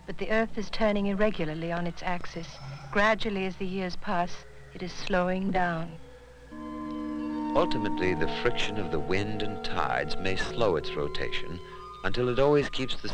but the Earth is turning irregularly on its axis. Gradually, as the years pass, it is slowing down. Ultimately, the friction of the wind and tides may slow its rotation until it always keeps the